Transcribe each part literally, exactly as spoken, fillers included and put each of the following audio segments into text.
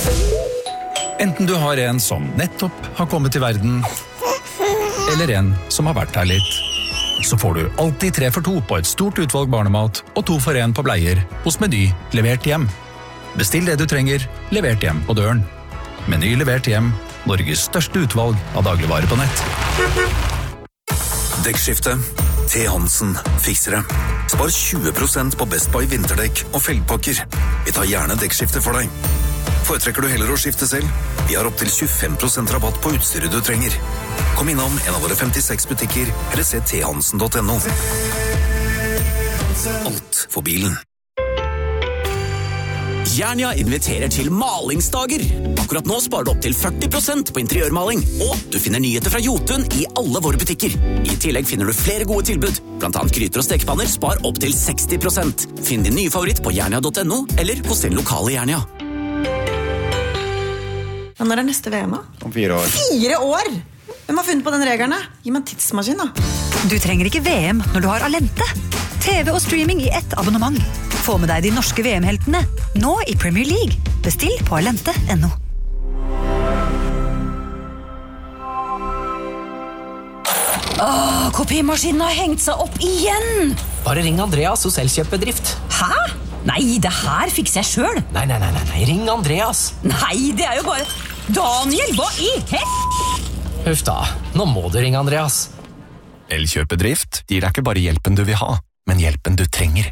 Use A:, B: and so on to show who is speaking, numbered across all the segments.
A: Enten du har en som nettopp har kommet til verden, eller en som har vært her litt, så får du alltid tre for to på et stort utvalg barnemat og to for en på bleier hos Meny levert hjem. Bestill det du trenger, levert hjem på døren. Meny levert hjem, Norges største utvalg av dagligvarer på nett.
B: Dekkskifte. T. Hansen fikser det. Spar tjue prosent på Best Buy vinterdekk og felgpakker. Vi tar gjerne dekkskifte for deg. Foretrekker du heller å skifte selv? Vi har opp til tjuefem prosent rabatt på utstyret du trenger. Kom innom en av våre femtiseks butikker, eller se t hansen punktum no. Alt for bilen.
C: Jernia inviterer til malingsdager. Akkurat nå sparer du opp til førti prosent på interiørmaling, og du finner nyheter fra Jotun i alle våre butikker. I tillegg finner du flere gode tilbud, blant annet gryter og stekepanner spar opp til seksti prosent. Finn din nye favoritt på jernia punktum no, eller hos din lokale Jernia.
D: Ja, når er neste V M da?
E: Om fire år.
D: Fire år? Hvem har funnet på den regelen da? Gi meg en tidsmaskin da.
F: Du trenger ikke V M når du har Alente. T V og streaming i ett abonnement. Få med deg de norske V M-heltene, nå i Premier League. Bestill på alente punktum no.
G: Åh, kopimaskinen har hengt seg opp igjen!
H: Bare ring Andreas hos Elkjøp-bedrift.
G: Hæ? Nei, det her fikser jeg selv.
H: Nei, nei, nei, nei, ring Andreas.
G: Nei, det er jo bare... Daniel, hva i hel...
H: Huff da, nå må du ringe Andreas.
I: Elkjøp-bedrift gir deg ikke bare hjelpen du vil ha, men hjelpen du trenger.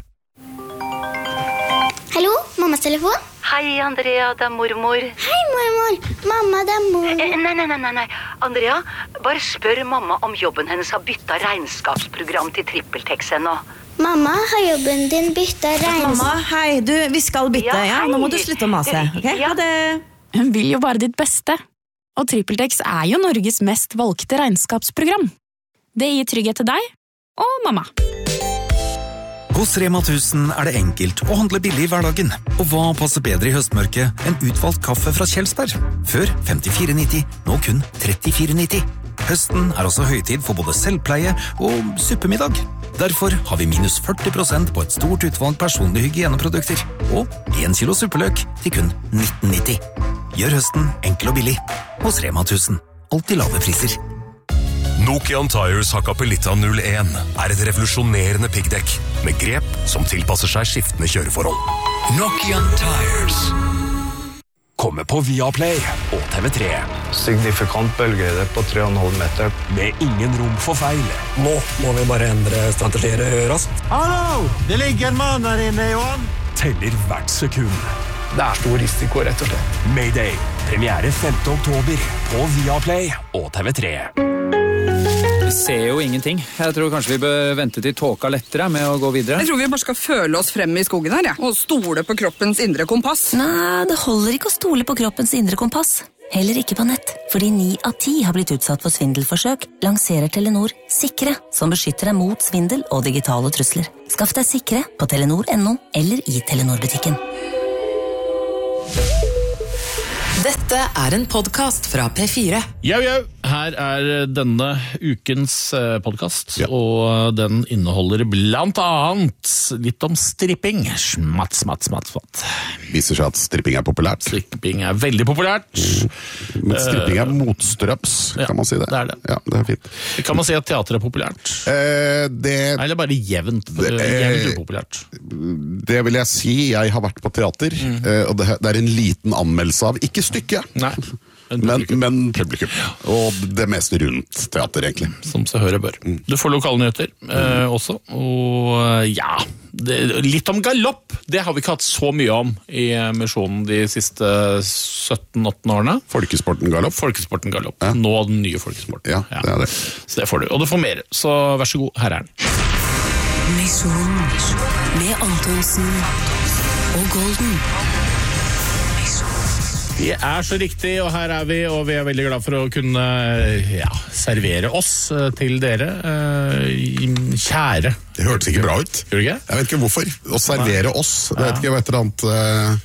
J: Hallo, mammas telefon?
K: Hei, Andrea, det er mormor.
J: Hei, mormor. Mamma, det er mor.
K: Eh, nei, nei, nei, nei. Andrea, bare spør mamma om jobben hennes har byttet regnskapsprogram til TrippelTex ennå.
J: Mamma, har jobben din byttet regnskap?
D: Mamma, hei, du, vi skal bytte, ja,
K: ja
D: nå må du slutte å mase, ok?
K: Ja.
D: Det...
L: Hun vil jo bare ditt beste. Og TrippelTex er jo Norges mest valgte regnskapsprogram. Det gir trygghet til deg og mamma.
B: Hos Rema tusen er det enkelt å handle billig i hverdagen. Og hva passer bedre i høstmørket enn utvalgt kaffe fra Kjelsberg? Før femtifire nitti, nå kun trettifire nitti. Høsten er også høytid for både selvpleie og suppemiddag. Derfor har vi minus førti prosent på et stort utvalg personlige hygieneprodukter. Og en kilo suppeløk til kun nitten nitti. Gjør høsten enkel og billig. Hos Rema tusen. Alltid lave priser.
M: Nokian Tires Hakkapelitta null en er et revolusjonerende piggdekk med grep som tilpasser seg skiftende kjøreforhold.
N: Nokian Tires
M: Kommer på Viaplay og T V tre.
O: Signifikant bølgehøyde på tre komma fem meter.
M: Med ingen rom for feil.
O: Nå må vi bare endre strategier raskt.
P: Hallo! Det ligger en mann der inne, Johan.
M: Teller hvert sekund.
O: Det er stor risiko, rett og slett.
M: Mayday. Premiere femte oktober på Viaplay og T V tre.
Q: Vi ser jo ingenting. Jeg tror kanskje vi bør vente til tåka lettere med å gå videre.
R: Jeg tror vi bare skal føle oss frem i skogen her, ja. Og stole på kroppens indre kompass.
G: Nei, det holder ikke å stole på kroppens indre kompass. Heller ikke på nett, fordi ni av ti har blitt utsatt for svindelforsøk, lanserer Telenor Sikre, som beskytter deg mot svindel og digitale trusler. Skaff deg Sikre på telenor punktum no eller i Telenor-butikken.
S: Dette er en podcast fra P fire.
T: Jau, jau. Her er denne ukens podcast, ja. Og den inneholder blant annet litt om stripping. Smatt, smatt, smatt, smatt.
E: Viser seg at stripping er populært.
T: Stripping er veldig populært.
E: Mm. Men stripping er motstrøps, kan ja, man si det?
T: Det er det.
E: Ja, det er fint.
T: Kan man si at teater er populært?
E: Eh, det...
T: Eller bare jevnt, det, jevnt upopulært?
E: Det vil jeg si. Jeg har vært på teater, mm. og det, det er en liten anmeldelse av, ikke stykket.
T: Nei.
E: Men, men publikum, og det meste rundt teater egentlig.
T: Som så hører bør. Du får lokale nyheter eh, også, og ja, det, litt om galopp. Det har vi ikke hatt så mye om i misjonen de siste sytten åtten årene.
E: Folkesporten galopp.
T: Folkesporten galopp. Ja. Nå den nye folkesporten.
E: Ja, det er det.
T: Så det får du, og du får mer. Så vær så god, her er den.
S: Misjon med Antonsen og Golden.
T: Vi er så riktig, og her er vi, og vi er veldig glad for å kunne ja, servere oss til dere. Kjære.
E: Det hørtes ikke bra ut.
T: Gjør det ikke?
E: Jeg vet ikke hvorfor. Å servere oss, det vet ikke hva et eller annet...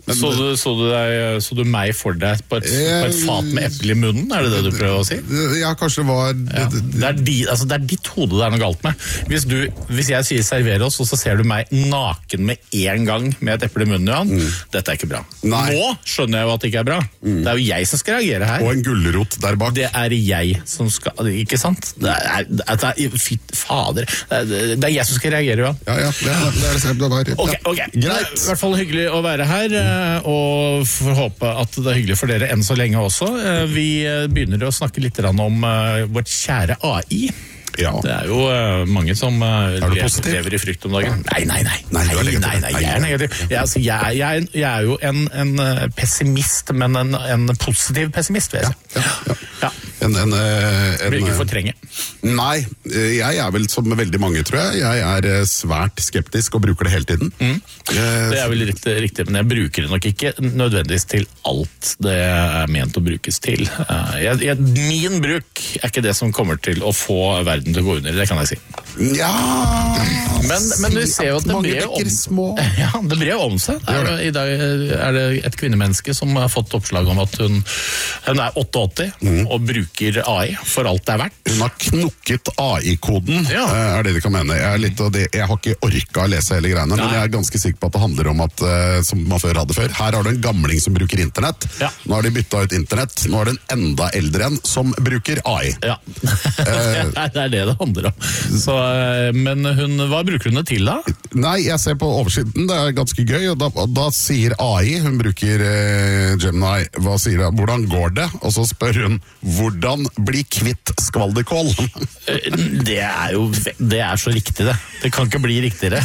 T: Så du, så, du deg, så du meg for deg på et, på et fat med eple i munnen, er det det du prøver å si?
E: Ja, kanskje det var...
T: Ja. Det, er di, altså det er ditt hode det er noe galt med. Hvis, du, hvis jeg sier server oss, og så ser du meg naken med en gang med et eple i munnen, Johan, mm. dette er ikke bra. Nei. Nå skjønner jeg jo at det ikke er bra. Mm. Det er jo jeg som skal reagere her.
E: Og en gullerot der bak.
T: Det er jeg som skal, ikke sant? Det er, det er fyt, fader. Det er, det er jeg som skal reagere, Johan.
E: Ja, ja, det er det, er det var.
T: Ok, ok. Greit. I hvert fall hyggelig å være her, og får håpe at det er hyggelig for dere enn så lenge også. Vi begynner å snakke litt om vårt kjære A I.
E: Ja.
T: Det er jo uh, mange som uh, lever, lever i frykt om dagen. Nei, nei, nei. Nei, nei, nei, nei jeg er negativ. Jeg, altså, jeg, jeg, jeg er jo en, en pessimist, men en, en positiv pessimist, vil jeg si. Ja, ja, ja.
E: En, en, en,
T: Blir ikke fortrenge.
E: Nei, jeg er vel som veldig mange, tror jeg. Jeg er svært skeptisk og bruker det hele tiden. Mm.
T: Det er vel riktig, riktig, men jeg bruker det nok ikke nødvendigvis til alt det er ment å brukes til. Jeg, jeg, min bruk er ikke det som kommer til å få verden til å gå under, det kan jeg si.
E: Ja,
T: men, men du ser jo at det brer om, ja, det brer om seg. Er, I dag er det et kvinnemenneske som har fått oppslag om at hun, hun er åttiåtte mm. og bruker A I for alt det er verdt.
E: Hun har knukket A I-koden, ja. er det de kan mene. Jeg, er litt av det, jeg har ikke orket å lese hele greiene, Nei. men jeg er ganske sikker på at det handler om at, som man før hadde før, her har du en gamling som bruker internett. Ja. Nå har de byttet ut internett. Nå er det en enda eldre en som bruker A I.
T: Ja, eh, det er det det handler om. Så, men hun, hva bruker hun det til da?
E: Nei, jeg ser på oversiden, det er ganske gøy, og da, og da sier A I, hun bruker eh, Gemini, hva sier hun? Hvordan går det? Og så spør hun, hvordan bli kvitt skvalderkål?
T: Det er jo, det er så riktig det. Det kan ikke bli riktigere.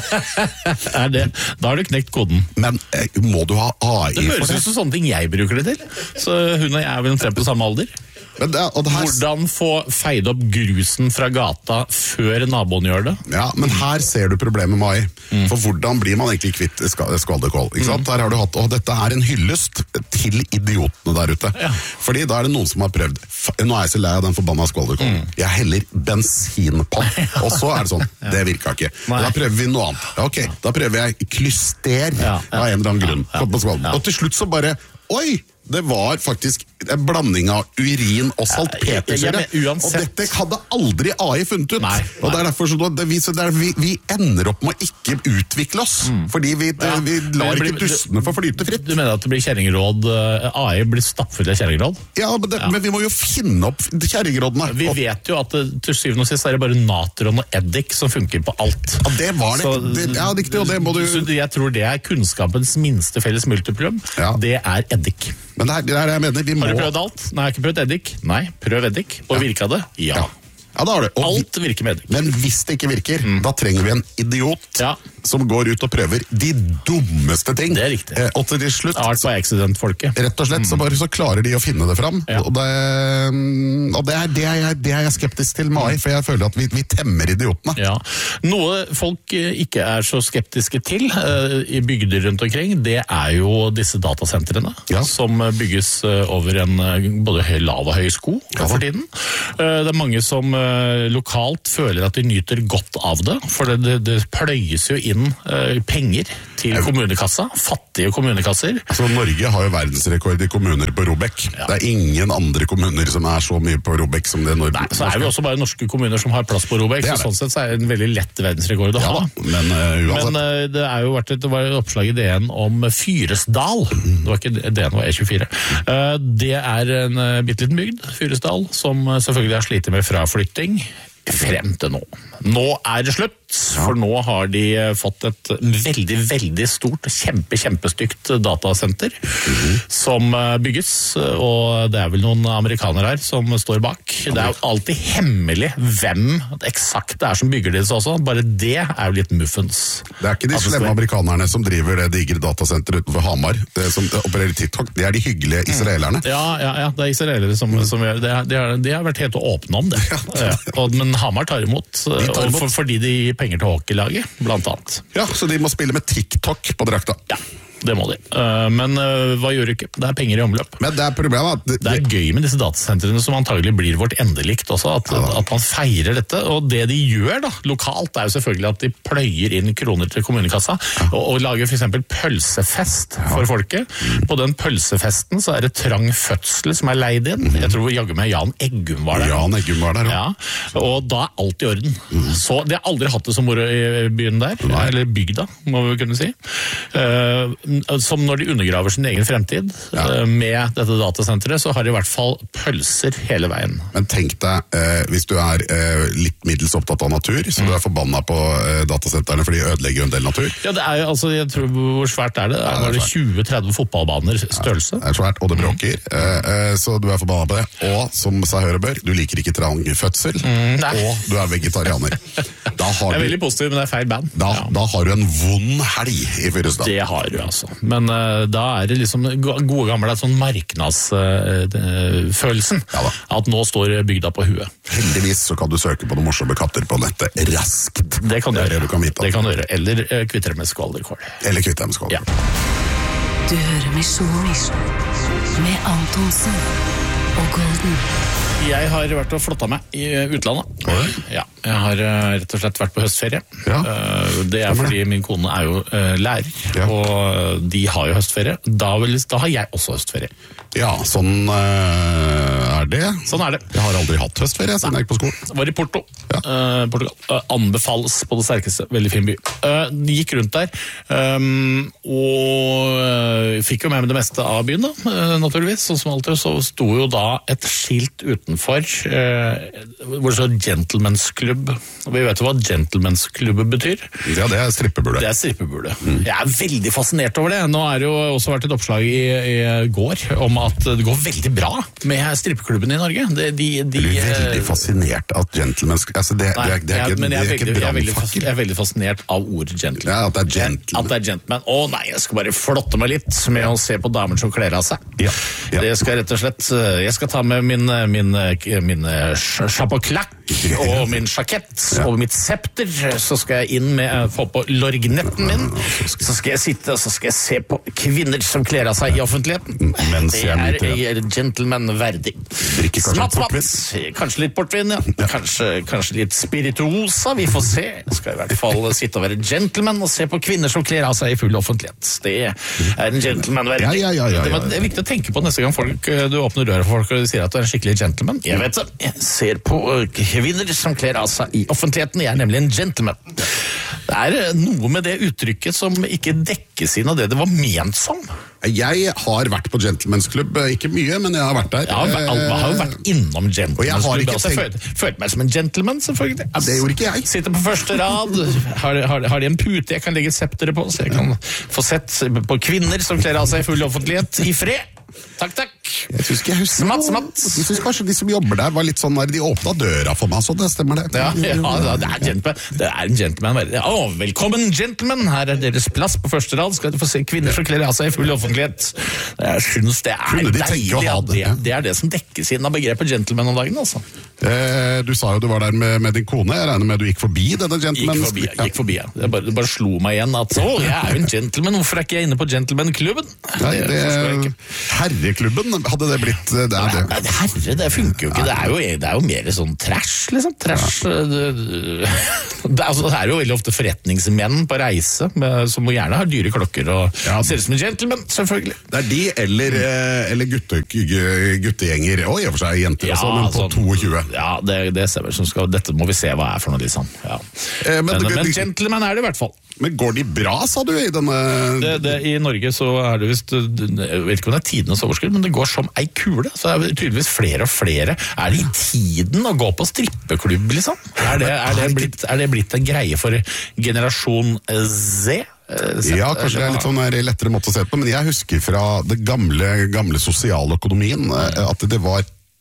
T: Er det? Da har du knekt koden.
E: Men eh, må du ha A I for det?
T: Det høres ut som sånne ting jeg bruker det til. Så hun og jeg er vel omtrent på samme alder.
E: Men det, og det her...
T: Hvordan få feid opp grusen fra gata før naboen gjør det?
E: Ja, men her ser du problemet med A I. Mm. For hvordan blir man egentlig kvitt skvalderkål? Ikke sant? Mm. Der har du hatt, og dette er en hyllest til idiotene der ute. Ja. Fordi da er det noen som har prøvd. Nå er jeg så lei av den forbanna skvalderkålen. Mm. Jeg heller bensin på den. Og så er det sånn, det virker ikke. Da prøver vi noe annet. Ja, ok, da prøver jeg klyster ja, ja. av en eller annen grunn. Ja, ja. Ja. Og til slutt så bare, oi! Det var faktisk en blanding av urin og salpetersyre. Og dette hadde aldri A I funnet ut. Nei, nei. Og det er derfor så det viser, det er, vi, vi ender opp med å ikke utvikle oss. Mm. Fordi vi, det, ja. vi lar blir, ikke dustene få flyte fritt.
T: Du mener at det blir kjerringråd? A I blir stappfull av kjerringråd?
E: Ja, men, det, ja, men vi må jo finne opp kjerringrådene.
T: Vi vet jo at til syvende og sist er det bare natron og eddik som funker på alt.
E: Ja, det var det. Så, det ja, riktig, og det må du...
T: Så jeg tror det er kunnskapens minste felles multiplum. Ja. Det er eddik.
E: Men det er, det er jeg mener, vi må...
T: Har du prøvd alt? Nei, jeg har ikke prøvd eddik. Nei, prøv eddik. Og ja. Virka det? Ja.
E: Ja. Ja, det har det. Og
T: alt virker med eddik.
E: Men hvis det ikke virker, mm. da trenger vi en idiot ja. som går ut og prøver de dummeste ting.
T: Det er riktig.
E: Eh, og til slutt...
T: Art by accident-folket.
E: Rett og slett, mm. så bare så klarer de å finne det fram. Ja. Og, det, og det, er, det, er jeg, det er jeg skeptisk til med A I, for jeg føler at vi, vi temmer idiotene.
T: Ja. Noe folk ikke er så skeptiske til uh, i bygder rundt omkring, det er jo disse datasentrene, ja. som bygges uh, over en uh, både høy, lav og høy sko ja. for tiden. Uh, det er mange som uh, lokalt føler at de nyter godt av det, for det, det, det pløyes jo inn uh, penger til kommunekassa, fattige kommunekasser.
E: Altså, Norge har jo verdensrekord i kommuner på Robek. Ja. Det er ingen andre kommuner som er så mye på Robek som det Norge.
T: Nei, så er vi også bare norske kommuner som har plass på Robek, så sånn sett så er det en veldig lett verdensrekord å ha.
E: Ja, men uh, uansett.
T: Men uh, det er jo vært et, det var et oppslag i D N om Fyresdal. Det var ikke D N, det var E tjuefire. Uh, det er en uh, bitteliten bygd, Fyresdal, som uh, selvfølgelig har slitt med fraflytting frem til nå. Nå er det slutt, for nå har de fått et veldig, veldig stort, kjempe, kjempestygt datasenter mm-hmm. som bygges, og det er vel noen amerikanere her som står bak. Det er jo alltid hemmelig hvem eksakt det er som bygger det også, bare det er jo litt muffens.
E: Det er ikke de slemme amerikanerne som driver det digre datasenteret utenfor Hamar, det som opererer TikTok, det er de hyggelige israelerne.
T: Ja, ja, ja, det er israelere som, som gjør det. De har, de har vært helt åpne om det. Ja. Og, men Hamar tar imot, tar imot. For, fordi de gir penger til hockeylaget, blant annet.
E: Ja, så de må spille med TikTok på drakta.
T: Ja. det må de. Uh, men uh, hva gjør du ikke? Det er penger i omløp.
E: Men det er problemet at... Det,
T: det er gøy med disse datasentrene som antagelig blir vårt endelikt også, at, ja. at man feirer dette. Og det de gjør da, lokalt, er jo selvfølgelig at de pløyer inn kroner til kommunekassa, ja. og, og lager for eksempel pølsefest for ja. folket. På den pølsefesten så er det Trang Fødsel som er leid inn. Mm. Jeg tror jaggu med Jan Eggum var der.
E: Jan Eggum var der, ja.
T: ja. Og da er alt i orden. Mm. Så de har aldri hatt det som moro i byen der, Nei. eller bygda, må vi kunne si. Uh, som når de undergraver sin egen fremtid ja. med dette datasenteret, så har de i hvert fall pølser hele veien.
E: Men tenk deg, eh, hvis du er eh, litt middels opptatt av natur, så mm. du er forbanna på eh, datasentrene, for de ødelegger jo en del natur.
T: Ja, det er jo, altså, jeg tror, hvor svært er det? Det er bare tjue til tretti fotballbaner størrelse.
E: Ja, det er svært, og det bråker, mm. eh, så du er forbanna på det. Og, som sa høre bør, du liker ikke trang fødsel, mm, og du er vegetarianer. Da har
T: det er
E: du,
T: veldig positivt, men det er feil band.
E: Da, ja. da har du en vond helg i Fyresdal.
T: Det har du, altså. Men uh, da er det liksom gode gamle sånn marknadsfølelsen uh, ja, at nå står bygda på huet.
E: Heldigvis så kan du søke på noen morsomme katter på nettet raskt.
T: Det kan du gjøre.
E: Det, du kan vite,
T: det kan du gjøre. Eller uh, kvitter med skvalderkål.
E: Eller kvitter med skvalderkål.
S: Ja. Du hører Misjon med Antonsen og Golden.
T: Jeg har vært og flottet meg i utlandet. Ja, jeg har rett og slett vært på høstferie. Ja. Det er fordi min kone er jo lærer, ja. og de har jo høstferie. Da, vil, da har jeg også høstferie.
E: Ja, sånn uh, er det.
T: Sånn er det.
E: Jeg har aldri hatt høstferie siden jeg gikk på skolen.
T: Jeg var i Porto. Ja. Uh, Portugal. Uh, anbefales på det sterkeste. Veldig fin by. Uh, gikk rundt der, um, og uh, fikk jo med meg det meste av byen da, uh, naturligvis. Sånn som alltid, så sto jo da et skilt utenfor, uh, hvor det står Gentlemen's Club. Og vi vet jo hva Gentlemen's Club betyr.
E: Ja, det er strippebule.
T: Det er strippebule. Mm. Jeg er veldig fascinert over det. Nå er det jo også vært et oppslag i, i går om at det går veldig bra med strippeklubben i Norge. De, de, de,
E: er du veldig fascinert av gentlemen? Altså det,
T: nei,
E: det, er, det er ikke,
T: men jeg er, veldig,
E: det er
T: jeg, er veldig, jeg er veldig fascinert av ordet gentleman.
E: Ja, at det er gentleman.
T: At det er gentleman. Å nei, jeg skal bare flotte meg litt med å se på damer som kler av seg. Ja, ja. Det skal rett og slett, jeg skal ta med min, min, min chapeauklakk og min sjakett ja. og mitt septer, så skal jeg inn med, få på lorgnetten min, så skal jeg sitte og så skal jeg se på kvinner som kler av seg i offentligheten.
E: Mens
T: det er, er gentleman verdig. Smatt, smatt. Kanskje litt portvin, ja. ja. Kanskje, kanskje litt spirituosa, vi får se. Jeg skal i hvert fall sitte og være gentleman og se på kvinner som kler av seg i full offentlighet. Det er en gentleman verdig.
E: Ja, ja, ja, ja, ja, ja.
T: Det er viktig å tenke på neste gang folk, du åpner døra for folk og de sier at du er en skikkelig gentleman. Jeg vet det. Jeg ser på kvinner som kler av seg i offentligheten. Jeg er nemlig en gentleman. Det er noe med det uttrykket som ikke dekkes inn av det det var ment som.
E: Jeg har vært på Gentlemen's Club, ikke mye, men jeg har vært der.
T: Ja, jeg har jo vært innom Gentlemen's Club. Jeg har tenkt... følt meg som en gentleman, selvfølgelig.
E: Ja, det gjorde ikke jeg.
T: Sitter på første rad, har, har, har de en pute jeg kan legge septere på, så jeg kan få sett på kvinner som kler av seg i full offentlighet i fred. Takk, takk.
E: Jeg synes ikke jeg husker.
T: Smatt, smatt.
E: Jeg synes kanskje de som jobber der var litt sånn der, de åpnet døra for meg, så det stemmer det.
T: Ja, ja det er gentleman. Det er en gentleman. Å, velkommen gentleman. Her er deres plass på første rad. Skal du få se kvinner som kler av seg i full offentlighet. Jeg synes det er
E: de
T: deilig.
E: Det,
T: det, det er det som dekkes inn av begrepet gentleman om dagen, altså.
E: Eh, du sa jo du var der med, med din kone. Jeg regner med du gikk forbi denne gentleman.
T: Gikk forbi, ja. Gikk forbi, ja. Det bare, det bare slo meg igjen at, å, jeg er jo en gentleman. Hvorfor er ikke jeg inne på gentleman-klubben?
E: Nei, det, det herreklubben hadde det blitt det er det.
T: Nei, herre, det funker jo ikke. Det er jo, det er jo mer sånn trash, liksom. Trash. Ja. Det, det, altså, det er jo veldig ofte forretningsmenn på reise, med, som gjerne har dyre klokker og ja. ser ut som en gentleman, selvfølgelig.
E: Det er de, eller, eller gutte, guttegjenger, og i og for seg jenter ja, også, men på sånn, tjueto.
T: Ja, det, det ser vel som skal, dette må vi se hva er for noe, liksom. Ja. Eh, men, men, men gentleman er det i hvert fall.
E: Men går de bra, sa du, i denne...
T: Det, det, I Norge så er det vist, jeg vet ikke om det er tidenes overskudd, men det går som ei kule. Så er det tydeligvis flere og flere. Er det i tiden å gå på strippeklubb, liksom? Er det, er det, blitt, er det blitt en greie for generasjon Z?
E: Ja, kanskje det er litt sånn en lettere måte å se på, men jeg husker fra det gamle, gamle sosialøkonomien at det var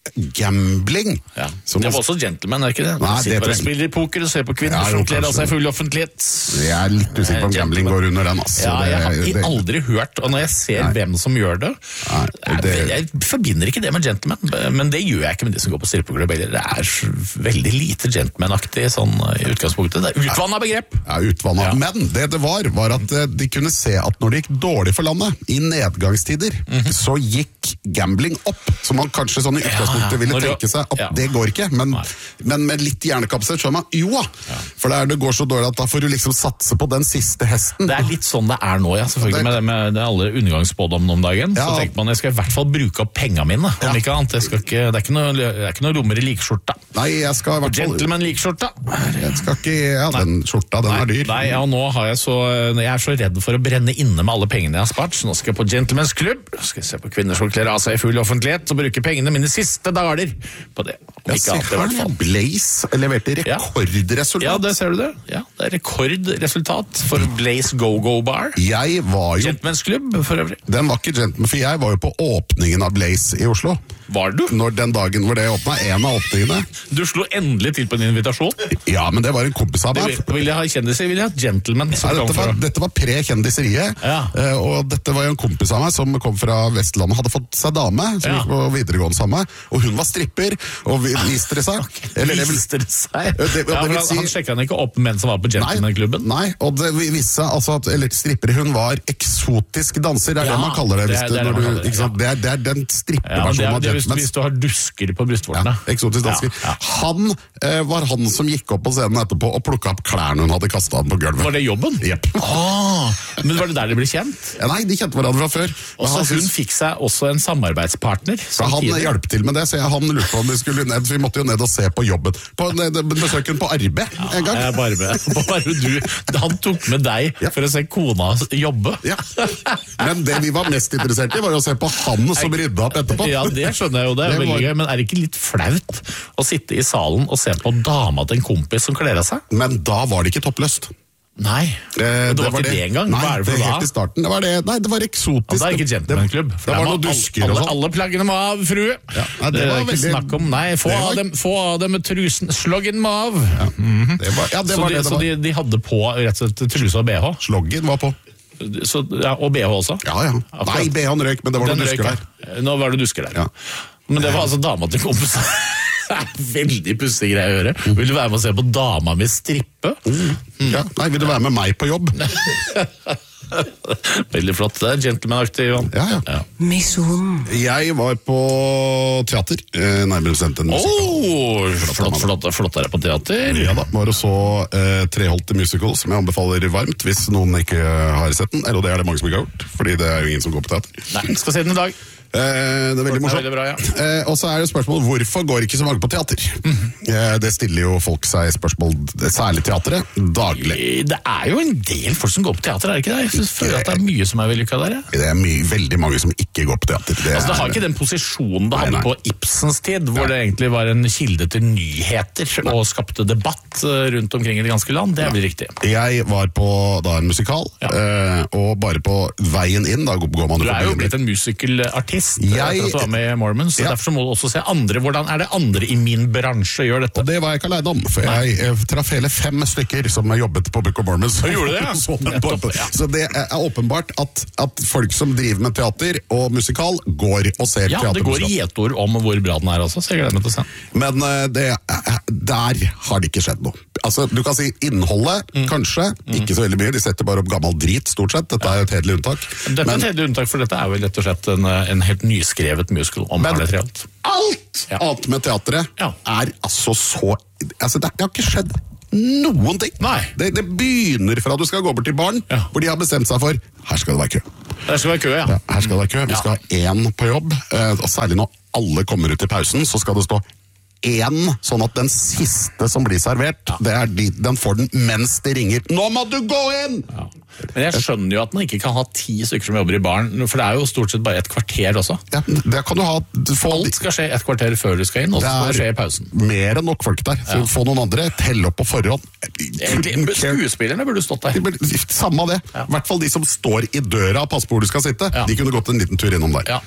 E: gambling.
T: Ja. Det var også gentleman, er ikke det?
E: Nei, det
T: bare spiller poker og ser på kvinner
E: ja,
T: som kler av seg full offentlighet.
E: Jeg er litt usikker på om gambling går under den. Altså.
T: Ja, jeg har
E: det, det,
T: aldri hørt, og når jeg ser nei. hvem som gjør det, nei, det jeg, jeg forbinder ikke det med gentleman, men det gjør jeg ikke med de som går på strippeklubb. Det er veldig lite gentleman-aktig sånn, i utgangspunktet. Det er utvannet begrep.
E: Ja, utvannet. Ja. Men det det var, var at de kunne se at når det gikk dårlig for landet, i nedgangstider, mm-hmm. så gikk gambling opp. Så man kanskje sånn i utgangspunktet ville ja, tenke seg at ja. det går ikke, men, men med litt hjernekapasitet skjønner man, jo ja. For det, er, det går så dårlig at da får du liksom satse på den siste hesten.
T: Det er litt sånn det er nå, ja, selvfølgelig, med, det, med det alle undergangsspådommene om dagen. Ja. Så tenker man, jeg skal i hvert fall bruke opp pengene mine, om ja. ikke annet. Jeg skal ikke, det er ikke noe, det er ikke noe rommer i likskjorta.
E: Nei, jeg skal i hvert fall...
T: Gentleman-likskjorta.
E: Jeg skal ikke... Ja, nei. Den skjorta, den
T: nei,
E: er dyr.
T: Nei, ja, nå har jeg så... Jeg er så redd for å brenne inne med alle pengene jeg har spart, så nå skal jeg på Gentleman's Club, skal jeg se på kvinner som kler av seg i full offentlighet, og bruke pengene mine siste dager på det.
E: Jeg ser her, Blaze leverte rekordresultat.
T: Ja, det ser du det. Ja, det er rekordresultat for Blaze Go-Go Bar.
E: Jeg var jo...
T: Gentleman's Club, for øvrig.
E: Den var ikke Gentleman, for jeg var jo på åpningen av Blaze i Oslo.
T: Var du?
E: Når den dagen hvor det åpnet, en av åpningene.
T: Du slo endelig til på en invitasjon?
E: Ja, men det var en kompis av meg.
T: Vil, vil jeg ha kjendiser, vil jeg ha gentleman som
E: ja,
T: kom
E: dette, var,
T: fra...
E: dette var pre-kjendiseriet,
T: ja.
E: og dette var jo en kompis av meg som kom fra Vestlandet, hadde fått seg dame, som ja. gikk på videregående sammen, og hun var stripper, og viste det seg.
T: Okay. Eller det viste det seg?
E: Det, det,
T: ja,
E: det
T: si... Han sjekket han ikke opp menn som var på gentleman-klubben?
E: Nei, nei, og det viste seg altså at eller, stripper, hun var eksotisk danser, det er ja, det man kaller det. Det er, det er, det er, du, ja. det er, det er den stripperversjonen
T: ja,
E: av gentleman.
T: Hvis du har dusker på brystvortene.
E: Ja, eksotisk dansker. Ja, ja. Han eh, var han som gikk opp på scenen etterpå og plukket opp klærne hun hadde kastet han på gulvet.
T: Var det jobben?
E: Jepp.
T: Ah, men var det der de ble kjent?
E: Ja, nei, de kjente hverandre fra før.
T: Og så hun synes... fikk seg også en samarbeidspartner.
E: Ja, han hjalp til med det, så jeg, han lurte på om vi skulle ned, så vi måtte jo ned og se på jobben. På ned, besøken på Arbe
T: ja,
E: en gang.
T: Ja, på Arbe. På Arbe. Du, han tok med deg ja. for å se kona jobbe.
E: Ja. Men det vi var mest interessert i var jo å se på han som rydde opp etterpå.
T: Ja, det skjønner jeg jo, det er det veldig var... gøy, men er det ikke litt flaut å sitte i salen og se på dama til en kompis som kler av seg?
E: Men da var det ikke toppløst.
T: Nei,
E: eh,
T: det,
E: det
T: var ikke det, det engang.
E: Nei,
T: Hva er det for
E: det
T: da?
E: Helt i starten. Det var det, nei, det var eksotisk.
T: Ja, det er ikke gentleman-klubb.
E: Det, det var noe dusker
T: alle,
E: og sånn.
T: Alle plaggene må av, frue. Ja, nei, det, det var ikke veldig... snakk om, nei, få av var... dem, få av dem med trusen, sloggen må av.
E: Ja, mm-hmm. det var, ja, det
T: så
E: var
T: de,
E: det det
T: så
E: var.
T: de, de hadde på rett og slett truse og B H.
E: Sloggen var på.
T: Så, ja, og B H også?
E: Ja, ja. Akkurat. Nei, B H-en røyk, men det var
T: Den
E: noe dusker
T: røyk,
E: der.
T: Nå var det dusker der.
E: Ja.
T: Men det var altså dama til kompisen. Det er veldig pussig greie å gjøre. Vil du være med å se på dama med strippe?
E: Mm. Ja. Nei, vil du være med meg på jobb?
T: Veldig flott. Det er gentleman-aktig, Johan.
E: Ja, ja.
T: ja.
S: Misjon.
E: Jeg var på teater, nærmere bestemt en musical.
T: Oh, flott, flott, flott er det på teater.
E: Ja da, var og så uh, Treholte musical, som jeg anbefaler varmt, hvis noen ikke har sett den. Eller det er det mange som ikke har gjort, fordi det er jo ingen som går på teater.
T: Nei, skal se den i dag.
E: Eh, det er veldig morsomt.
T: Bra, ja.
E: eh, og så er det spørsmål hvorfor går ikke så mange på teater? Mm. Eh, det stiller jo folk seg spørsmål, særlig teateret, daglig.
T: Det er jo en del folk som går på teater, er det ikke det? Jeg synes føler at det er mye som er vellykket der. Ja.
E: Det er mye, veldig mange som ikke går på teater. Det,
T: altså, det har
E: er,
T: ikke den posisjonen det hadde på Ibsens tid, hvor nei. det egentlig var en kilde til nyheter nei. og skapte debatt rundt omkring i det ganske land. Det er vel riktig.
E: Jeg var på da en musikal, ja. eh, og bare på veien inn, da går man
T: du er jo blitt en musikalartist. Jeg etter at du var med i Mormons, så
E: ja.
T: derfor må du også se andre. Hvordan er det andre i min bransje gjør dette?
E: Og det var jeg ikke alene om, for Nei. jeg, jeg traff hele fem stykker som jobbet på Book of Mormons.
T: Så gjorde det, ja.
E: så, Nettopp, ja. så det er åpenbart at, at folk som driver med teater og musikal går og ser
T: ja,
E: teater.
T: Ja, det går i et ord om hvor bra den er også, så jeg gleder meg til å se.
E: Men det, der har det ikke skjedd noe. Altså, du kan si innholdet, mm. kanskje, mm. ikke så veldig mye. De setter bare opp gammel drit, stort sett. Dette er jo et hederlig unntak.
T: Dette er et hederlig unntak, for dette er jo rett og slett en, en helt nyskrevet musical om Arne Treholt.
E: Alt ja. annet med teatret ja. er altså så... Altså, det, det har ikke skjedd noen ting.
T: Nei.
E: Det, det begynner fra at du skal gå bort til barn, ja. hvor de har bestemt seg for, her skal det være kø.
T: Her skal det være kø, ja.
E: ja her skal det være kø. Vi skal ha én på jobb, og særlig når alle kommer ut i pausen, så skal det stå en, sånn at den siste som blir servert, ja. det er de, den får den mens det ringer. Nå må du gå inn! Ja.
T: Men jeg skjønner jo at man ikke kan ha ti stykker som jobber i baren, for det er jo stort sett bare et kvarter også.
E: Ja, det kan du ha. Få,
T: Alt skal skje et kvarter før du skal inn, og så skal det skje i pausen.
E: Mer enn nok folk der. Så ja. Få noen andre, telle opp på forhånd.
T: Egentlig, skuespillerne burde stått der.
E: Samme det. I ja. hvert fall de som står i døra og passer på hvor du skal sitte. Ja. De kunne gått en liten tur innom der.
T: Ja.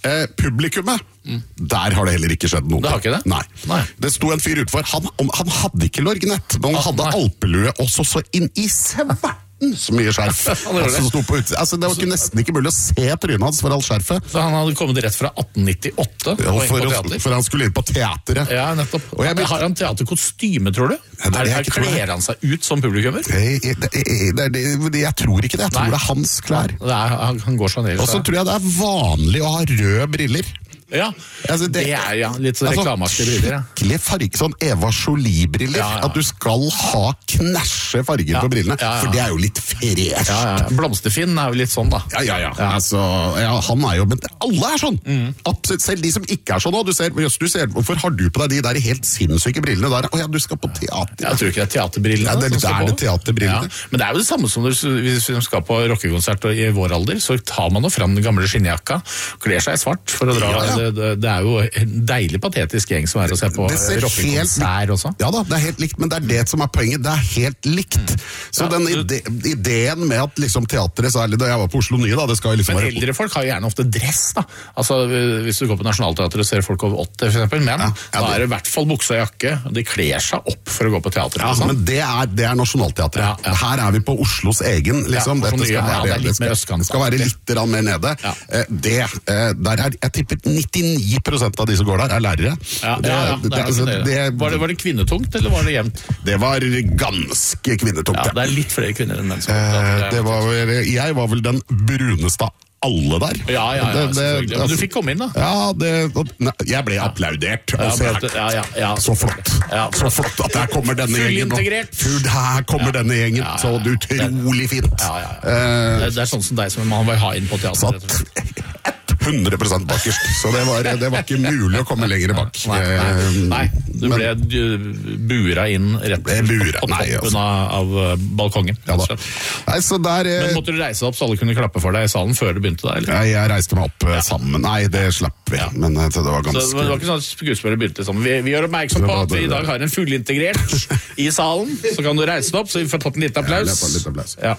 E: Eh, publikummet, mm. der har det heller ikke skjedd noe.
T: Det har ikke det?
E: Nei. Nei. Det sto en fyr utenfor, han, han hadde ikke lorgnett, men han ah, hadde nei. alpelue også så inn i sverten så mye skjerf. altså, på altså, det var ikke, nesten ikke mulig å se trynet hans for alt skjerfet.
T: Så han hadde kommet rett fra atten nittiåtte?
E: Ja, for, for han skulle inn på teateret.
T: Ja, nettopp. Og jeg, har han teaterkostyme, tror du? Ja, det er, er, kler han seg ut som publikummer?
E: Jeg, jeg, jeg, jeg, jeg tror ikke det. Jeg tror Nei. det er hans klær.
T: Det er, han, han går sånn.
E: Og så tror jeg det er vanlig å ha røde briller.
T: Ja, altså det, det er ja, litt så reklamaktige briller. Ja.
E: Skikkelig farge, sånn Eva Jolie-briller. Ja, ja. At du skal ha knæsje farger ja, på brillene, ja, ja. for det er jo litt fresh.
T: Ja, ja. Blomsterfinn er jo litt sånn, da.
E: Ja, ja, ja. ja. Altså, ja han er jo, men alle er sånn. Mm. Absolutt, selv de som ikke er sånn også. Du ser, du ser, hvorfor har du på deg de der helt sinnssyke brillene der? Åja, du skal på teater.
T: Jeg tror ikke det er teaterbrillene.
E: Ja, det, det er det teaterbrillene.
T: Ja. Men det er jo det samme som hvis vi skal på rockekonsert i vår alder, så tar man jo fram den gamle skinnjakka, kler seg svart for å dra... Ja, ja. Det, det, det er jo en deilig patetisk gjeng som er å se på rockekonsert også.
E: Ja da, det er helt likt, men det er det som er poenget. Det er helt likt. Mm. Så ja, den ide, ideen med at liksom teateret, særlig da jeg var på Oslo Nye, da, det skal liksom
T: men
E: være...
T: eldre folk har jo gjerne ofte dress, da. Altså, hvis du går på Nationalteatret og ser folk over åtti, for eksempel, men ja, ja, da er det i hvert fall bukse og jakke. De kler seg opp for å gå på teatret.
E: Ja, men det er, det er Nationalteatret. Ja, ja. Her er vi på Oslos egen, liksom.
T: Ja,
E: Dette skal være,
T: ja, det,
E: det, skal, det skal være litt mer nede. Ja. Det, der er, jeg tipper nittini prosent av de som går der er lærere.
T: Ja, det, ja, ja, det er det, det, var, det, var det kvinnetungt, eller var det jevnt?
E: Det var ganske kvinnetungt,
T: ja. Det er litt flere kvinner enn menn.
E: Eh, det var, jeg var vel den bruneste alle der.
T: Ja, ja, ja, det, det, men du fikk komme inn, da.
E: Ja, det, ne, jeg ble applaudert.
T: Ja, ble, ja, ja, ja.
E: Så flott. Ja, så flott at her kommer denne gjengen. Full her kommer ja. denne gjengen. Ja, ja, ja. Så utrolig fint.
T: Ja, ja, ja. Uh, det, det er sånn som deg som man vil ha inn på teater.
E: Satt hundre prosent bakerst, så det var, det var ikke mulig å komme lenger bak.
T: Nei, nei, nei. Du ble men, bura inn rett på
E: toppen
T: altså. av, av balkongen.
E: Ja, nei, så der,
T: men måtte du reise opp så alle kunne klappe for deg i salen før du begynte der?
E: Nei, jeg reiste meg opp ja. sammen. Nei, det slapp vi. Ja. Men det var ganske...
T: Så, det var ikke sånn at skuespillere begynte sammen. Vi, vi gjør oppmerksom på at vi i dag har en fullintegrert i salen, så kan du reise deg opp, så vi får tatt en liten applaus.
E: Ja, litt applaus. Ja.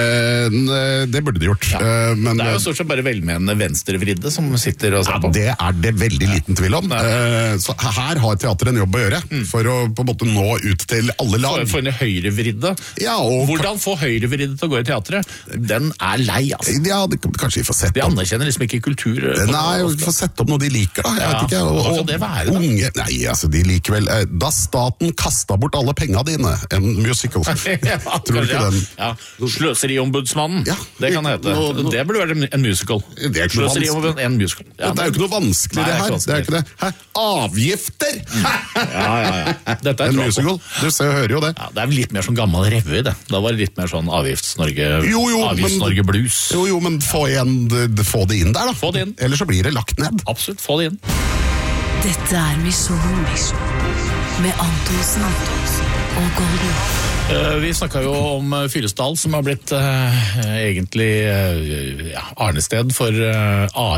E: Eh, det burde de gjort.
T: Ja.
E: Eh, men,
T: det er jo stort sett bare velmenende venstrevridde som sitter og ser
E: ja,
T: på.
E: Det er det veldig liten tvil om. Ja. Eh, så her har teater en jobb å gjøre, mm. for å på en måte nå ut til alle lag.
T: For en høyrevridde.
E: Ja, og...
T: Hvordan få høyrevridde til å gå i teatret? Den er lei, altså.
E: Ja, det, kanskje vi får sette
T: opp. De anerkjenner liksom ikke kultur.
E: Nei, vi får sette opp noe de liker, da. Jeg
T: ja.
E: vet ikke. Og,
T: Hva kan det være, da?
E: Unge, nei, altså, de liker vel eh, Da staten kastet bort alle pengene dine, en musical.
T: ja, Tror du ikke ja. den? Ja. Sløseriombudsmannen, ja. det kan det hete. No, no. Det burde være en musical.
E: Det er
T: Sløseriombudsmannen, en musical. Ja,
E: det er jo ikke noe vanskelig, nei, det her. Det er ikke det. Hæ? Avgifter!
T: ja, ja, ja. Dette er
E: en musical. Du ser, hører jo det.
T: Ja, det er litt mer sånn gammel revy, det. Da var det litt mer sånn Avgifts-Norge Avgifts-Norge blues.
E: Jo, jo, men få, igjen, få det inn der, da.
T: Få det inn.
E: Ellers så blir det lagt ned.
T: Absolutt, få det inn.
S: Dette er Misjon med Antonsen og Golden.
T: Uh, vi snakket jo om uh, Fyresdal, som har blitt uh, egentlig uh, ja, arnested for uh, A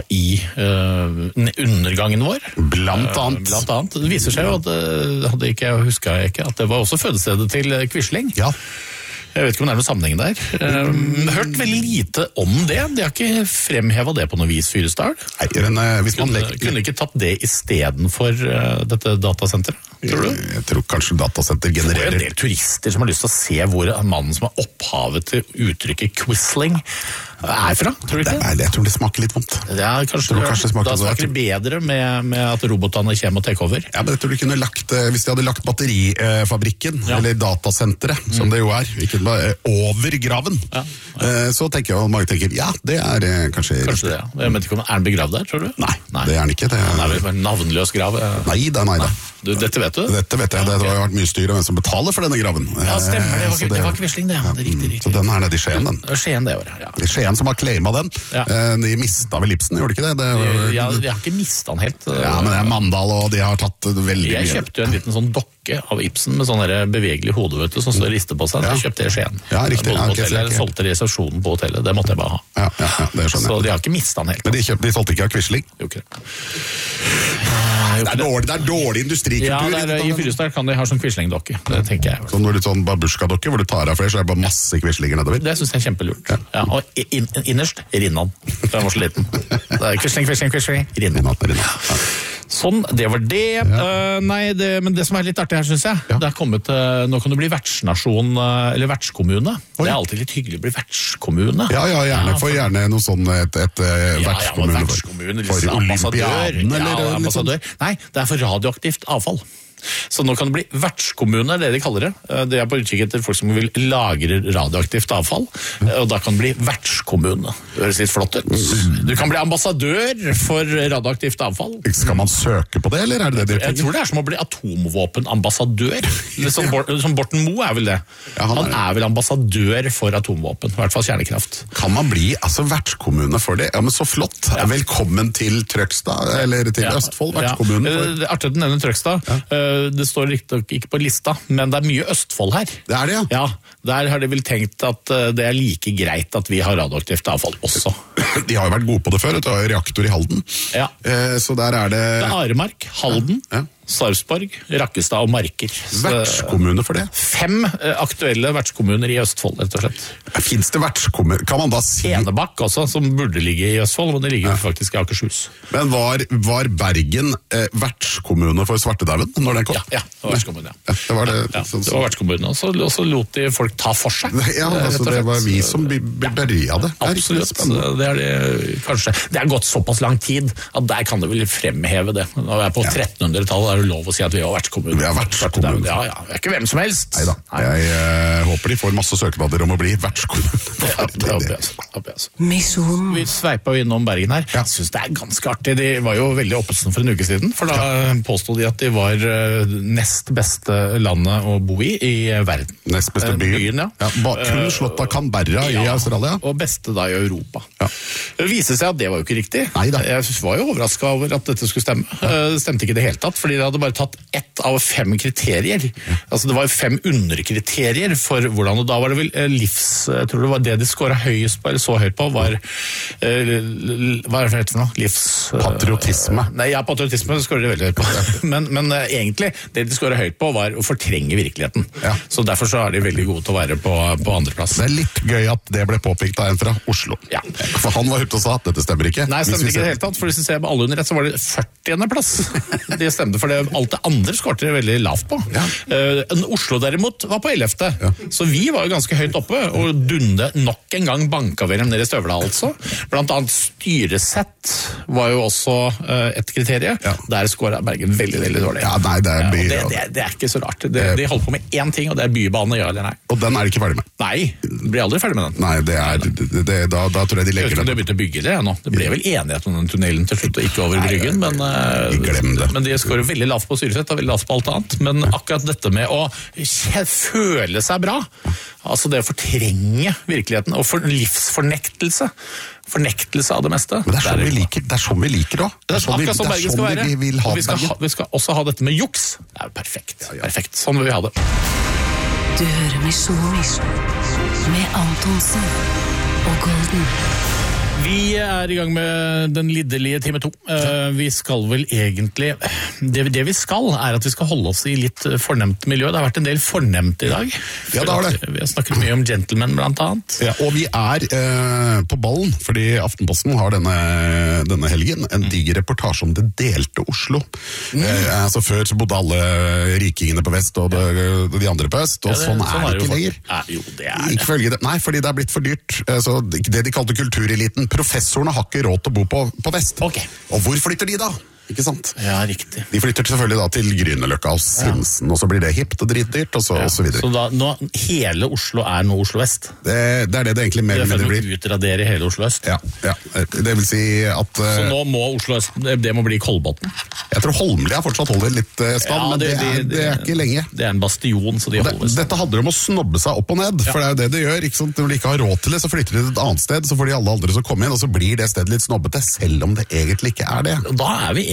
T: I-undergangen uh, vår.
E: Blant annet.
T: Uh, blant annet. Det viser seg jo at, uh, hadde ikke jeg husket jeg ikke, at det var også fødestedet til uh, Quisling.
E: Ja.
T: Jeg vet ikke om det er noen sammenheng der. Um, hørt veldig lite om det. De har ikke fremhevet det på noe vis, Fyresdal.
E: Nei, men, uh, hvis man
T: kunne,
E: legger...
T: kunne ikke tatt det i stedet for uh, dette datasenteret, tror du?
E: Jeg, jeg tror kanskje datasenter genererer...
T: Det er en del turister som har lyst til å se hvor mannen som er opphavet til uttrykket Quisling er fra, tror du ikke?
E: Det er, jeg tror det smaker litt vondt.
T: Ja, kanskje, det, kanskje smaker da smaker det bedre med, med at robotene kommer og tar over.
E: Ja, men jeg tror de kunne lagt, hvis de hadde lagt batterifabrikken, ja. eller datasenteret, mm. som det jo er, ikke over graven, ja. Ja. så tenker jeg, og mange tenker, ja, det er kanskje...
T: Kanskje det, ja. Jeg vet ikke om, er han begravd der, tror du?
E: Nei, nei. Det er han ikke. Det er,
T: han er vel en navnløs grav?
E: Nei, da, nei, da.
T: Du, dette vet du?
E: Dette vet jeg, det har vært mye styr av hvem som betaler for denne graven.
T: Ja, stemmer, det var, det, det var Quisling, det. Ja, det er riktig, riktig.
E: Så den er nede i Skien, den.
T: Skien, det var det, ja.
E: Skien som har claimet den. Ja. De mistet vel Ibsen, gjorde de ikke det? det var...
T: Ja, de har ikke mistet den helt.
E: Ja, men det er Mandal, og de har tatt veldig mye.
T: Jeg kjøpte jo en liten sånn dokke dokke av Ibsen med sånn der bevegelig hode, vet du, som står og rister på seg.
E: Ja.
T: Jeg kjøpte det i Skien.
E: Ja, riktig.
T: Jeg bodde på
E: Ja, ok,
T: hotellet,
E: så-
T: jeg solgte resepsjonen på hotellet, det måtte jeg bare ha.
E: Ja, ja, ja, det skjønner
T: Så
E: jeg.
T: de har ikke mistet den helt.
E: Men de, kjøp, de solgte ikke av Quisling?
T: Jo, ikke det.
E: Det er dårlig, det er dårlig industrikultur.
T: Ja, det er, i Fyresdal kan de ha sånn Quisling-dokke, det tenker jeg.
E: Så når du sånn babushka-dokke, hvor du tar av flere, så er det bare masse Quislinger nedover.
T: Det synes jeg er kjempelurt. Ja, og in, innerst, Rinnan. Da jeg var så liten. Det er Quisling, Quisling, Quisling, Rinnan. Sånn, det var det. Uh, nei, det, men det som er litt artig her, synes jeg, det er kommet, uh, nå kan du bli vertsnasjon, uh, eller vertskommune. Det er alltid litt hyggelig å bli vertskommune.
E: Ja, ja, gjerne.
T: Ja,
E: For gjerne noe sånn et, et uh,
T: Ja,
E: vertskommune
T: ja,
E: for,
T: vertskommune,
E: for
T: liksom ambassadør.
E: olympiaden, eller
T: Ja,
E: litt sånn.
T: ambassadør. Nei, det er for radioaktivt avfall. Så nå kan det bli vertskommune, det er det de kaller det. Det er på utkikk etter folk som vil lagre radioaktivt avfall, og da kan det bli vertskommune. Det høres litt flott ut. Du kan bli ambassadør for radioaktivt avfall.
E: Skal man søke på det, eller er det det de
T: Jeg tror det er som å bli atomvåpenambassadør. Som, Bor som Borten Moe er vel det.
E: Ja, han
T: han er vel ambassadør for atomvåpen, i hvert fall kjernekraft.
E: Kan man bli altså vertskommune for det? Ja, men så flott.
T: Ja.
E: Velkommen til Trøgstad, eller til
T: Ja.
E: Østfold, vertskommune.
T: Ja.
E: For.
T: Det er artig at du nevner Trøgstad. Ja. Det står riktignok ikke på lista, men det er mye Østfold her.
E: Det er det, ja.
T: Ja, der har de vel tenkt at det er like greit at vi har radioaktivt avfall også.
E: De har jo vært gode på det før, det er jo reaktor i Halden.
T: Ja.
E: Eh, så der er det...
T: Det er Aremark, Halden,
E: Ja.
T: Sarpsborg, Rakkestad og Marker. Så
E: Vertskommune for det.
T: Fem eh, aktuelle vertskommuner i Østfold, rett og slett.
E: Finns det vertskommune? Kan man da si...
T: Enebakk også, som burde ligge i Østfold, men det ligger faktisk i Akershus.
E: Men var, var Bergen eh, vertskommune for Svartedauden når den kom?
T: Ja, ja, det var vertskommune. Ja.
E: Ja, det var det.
T: Ja,
E: sånn-
T: det var vertskommune, og så, og så lot de folk ta for seg.
E: Ja,
T: rett
E: altså,
T: og
E: det
T: slett.
E: var vi som be- be- berga det. Det er riktig
T: Absolutt,
E: spennende.
T: det er det kanskje. Det er gått såpass lang tid at der kan det vel fremheve det. Når vi er på trettenhundretallet er det lov å si at vi har vertskommune.
E: Vi har vertskommune.
T: Ja, ja, det er ikke hvem som helst.
E: Neida. Jeg eh, håper de får masse søknader om å bli vertskommune.
T: Ja, det håper jeg altså. Håper jeg altså. Vi sveipa jo innom Bergen her. Jeg synes det er ganske artig. De var jo veldig oppesen for en uke siden, for da påstod de at de var eh, nest beste landet å bo i i verden.
E: Nest beste
T: Eh,
E: byen.
T: byen ja.
E: Ja, ba- kun slått av Canberra i Australia.
T: Og beste da i Europa.
E: Ja.
T: Det viser seg at det var jo ikke riktig.
E: Neida.
T: Jeg var jo overrasket over at dette skulle stemme. Eh, Det stemte ikke i det hele tatt, fordi de hadde bare tatt ett av fem kriterier. Altså det var jo fem underkriterier for hvordan, og da var det vel eh, livs, jeg tror det var det de skåret høyest på, eller så høyt på, var, eh, l- hva er det for heter for noe? Livs... eh,
E: Patriotisme.
T: Nei, ja, patriotisme skårer de veldig høyt på. Men, men eh, egentlig, det de skåret høyt på var å fortrenge virkeligheten.
E: Ja.
T: Så derfor så er de veldig gode til å være på, på andreplass.
E: Det er litt gøy at det ble påpekt av en fra Oslo.
T: Ja.
E: For han var ute og sa at dette stemmer ikke.
T: Nei, stemmer
E: Hvis vi
T: ikke i det
E: ser-
T: hele tatt, for hvis vi ser på alle under ett, så var det førtiende plass. Det stemte, for det, alt det andre skårte de veldig lavt på.
E: Ja.
T: Eh, Oslo derimot var på ellevte, så vi var jo ganske høyt oppe, og Dunde nok en gang banka vi dem ned i støvla, altså. Blant annet styresett var jo også eh, et kriterie.
E: Ja.
T: Der skåret Bergen veldig, veldig dårlig.
E: Ja, nei, det er
T: og
E: by-
T: det, det, det er ikke så rart. Det, de holder på med én ting, og det er bybane, ja eller nei.
E: Og den er de ikke ferdig med.
T: Nei, de blir aldri ferdig med den.
E: Nei, det er, det, det, da, da tror jeg de
T: Jeg vet
E: legger
T: ikke om de
E: den.
T: har begynt å bygge det nå. Det ble vel enighet om den tunnelen til slutt, og ikke over Bryggen, men, eh,
E: glem det.
T: men de skårer veldig lavt på styresett og veldig lavt på alt annet. Men akkurat dette med å kje- føle seg bra, altså det å fortrenge virkeligheten, og for livsfornektelse, fornektelse av det meste.
E: Men det er sånn
T: der
E: vi liker det. Er sånn vi liker det også.
T: Det er
E: sånn vi-
T: akkurat sånn
E: det er
T: Bergen skal
E: sånn
T: være.
E: vi vil ha
T: Og vi skal,
E: Bergen.
T: ha, vi skal også ha dette med juks. Det er jo perfekt. Perfekt. Sånn vil vi ha det.
G: Du hører Misjon med Antonsen og Golden.
T: Vi er i gang med den lidderlige time to. Uh, vi skal vel egentlig det, det vi skal, er at vi skal holde oss i litt fornemt miljø. Det har vært en del fornemt i dag.
E: Ja, det har det.
T: Vi har snakket mye om gentlemen, blant annet.
E: Ja, og vi er eh, på ballen, fordi Aftenposten har denne, denne helgen en diger reportasje om det delte Oslo.
T: Mm.
E: Eh, altså Før så bodde alle rikingene på vest og det, de andre på øst, og
T: Ja, det-
E: sånn, er det
T: jo
E: ikke lenger.
T: for- Ja, jo, det er
E: Ikke følge det. Nei, fordi det er blitt for dyrt. Eh, Så det de kalte kultureliten, professorene har ikke råd til å bo på, på vest.
T: Ok.
E: Og hvor flytter de da? Ikke sant?
T: Ja, riktig.
E: De flytter selvfølgelig da til Grünerløkka og Sinsen, og så blir det hipt og dritdyrt, og så,
T: Ja,
E: og så videre.
T: så da, nå, hele Oslo er nå Oslo vest.
E: Det, det er det det egentlig mer
T: Det
E: eller
T: er for
E: mindre
T: å
E: blir.
T: utradere hele Oslo øst.
E: Ja, ja. Det vil si at
T: Så
E: eh,
T: nå må Oslo øst, det det må bli Kolbotn.
E: jeg tror Holmlia fortsatt holder litt eh, stand,
T: Ja,
E: men det,
T: det-
E: er,
T: det-
E: det er ikke lenge.
T: Det er en bastion, så de
E: Det,
T: holder seg.
E: dette handler om å snobbe seg opp og ned, for det er jo det det gjør. Ikke sant? Når de ikke har råd til det, så flytter de til et annet sted, så får de alle andre som kommer inn, og så blir det stedet litt snobbete, selv om det egentlig ikke er det.
T: Da er vi